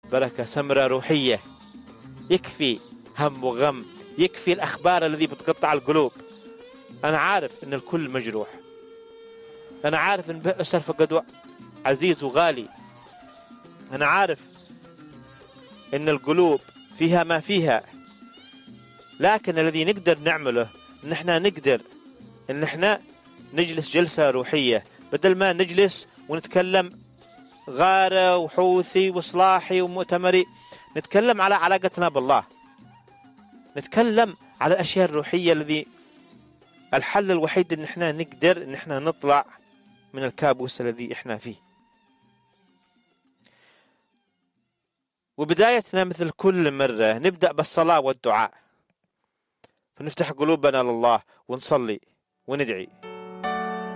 بركة سمرة روحية، يكفي هم وغم، يكفي الأخبار الذي بتقطع القلوب. أنا عارف أن الكل مجروح، أنا عارف أن بئس فقد عزيز وغالي، أنا عارف أن القلوب فيها ما فيها، لكن الذي نقدر نعمله أن احنا نقدر أن احنا نجلس جلسة روحية، بدل ما نجلس ونتكلم غارة وحوثي وصلاحي ومؤتمري. نتكلم على علاقتنا بالله، نتكلم على الأشياء الروحية الذي الحل الوحيد أن احنا نقدر أن احنا نطلع من الكابوس الذي احنا فيه. وبدايتنا مثل كل مرة نبدأ بالصلاة والدعاء، فنفتح قلوبنا لله ونصلي وندعي.